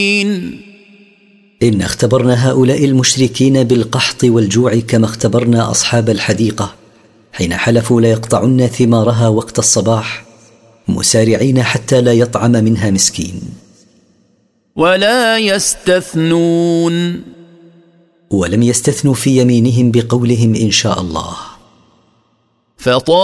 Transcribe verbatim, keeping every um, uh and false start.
إن اختبرنا هؤلاء المشركين بالقحط والجوع كما اختبرنا أصحاب الحديقة حين حلفوا لا يقطعن ثمارها وقت الصباح مسارعين حتى لا يطعم منها مسكين. ولا يستثنون، ولم يستثنوا في يمينهم بقولهم إن شاء الله.